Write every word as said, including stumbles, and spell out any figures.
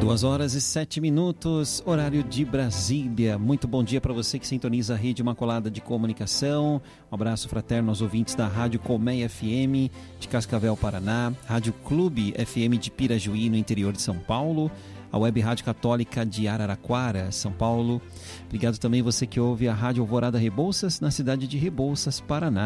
Duas horas e sete minutos, horário de Brasília. Muito bom dia para você que sintoniza a Rede Imaculada de Comunicação. Um abraço fraterno aos ouvintes da Rádio Colmeia F M de Cascavel, Paraná, Rádio Clube F M de Pirajuí, no interior de São Paulo, a Web Rádio Católica de Araraquara, São Paulo. Obrigado também você que ouve a Rádio Alvorada Rebouças, na cidade de Rebouças, Paraná.